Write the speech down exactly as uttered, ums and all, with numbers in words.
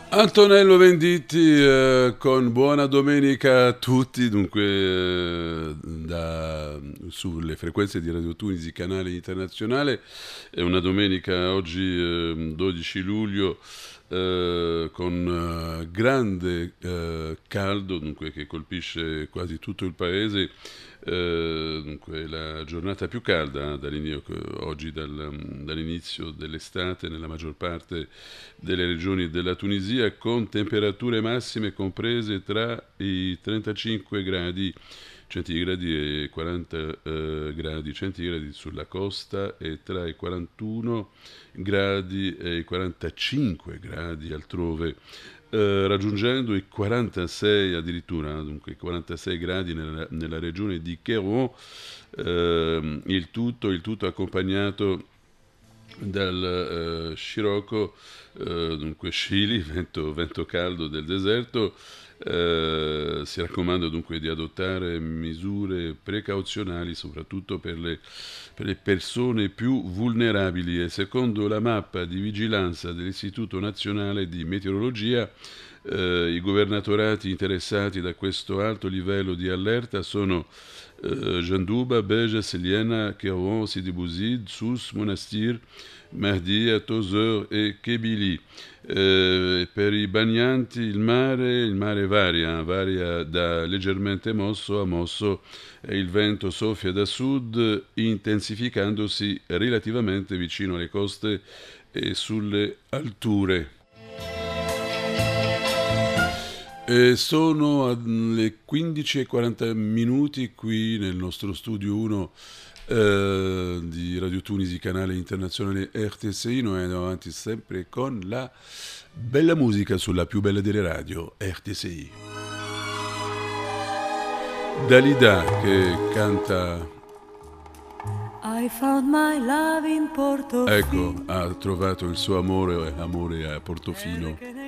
Antonello Venditti, eh, con buona domenica a tutti, dunque eh, da, sulle frequenze di Radio Tunisi, canale internazionale. È una domenica oggi, eh, dodici luglio, eh, con eh, grande eh, caldo, dunque che colpisce quasi tutto il paese. Eh, dunque la giornata più calda dall'inizio, oggi dal, dall'inizio dell'estate nella maggior parte delle regioni della Tunisia, con temperature massime comprese tra i trentacinque gradi centigradi e quaranta eh, gradi centigradi sulla costa, e tra i quarantuno gradi e i quarantacinque gradi altrove, eh, raggiungendo i quarantasei addirittura, dunque i quarantasei gradi nella, nella regione di Khéron, eh, il tutto, il tutto accompagnato dal eh, scirocco, eh, dunque scili, vento, vento caldo del deserto. Eh, si raccomanda dunque di adottare misure precauzionali soprattutto per le, per le persone più vulnerabili, e secondo la mappa di vigilanza dell'Istituto Nazionale di Meteorologia, eh, i governatorati interessati da questo alto livello di allerta sono eh, Jandouba, Beja, Seliena, Khéron, Sidi Bouzid, Sousse, Monastir, Mahdia, Tozeur e Kebili. Eh, per i bagnanti il mare, il mare varia, varia da leggermente mosso a mosso, e il vento soffia da sud, intensificandosi relativamente vicino alle coste e sulle alture. E sono le quindici e quaranta minuti qui nel nostro studio uno eh, di Radio Tunisi, canale internazionale R T S I. Noi andiamo avanti sempre con la bella musica sulla più bella delle radio, R T S I. Dalida che canta, I found my love in Portofino. ecco, ha trovato il suo amore, amore a Portofino.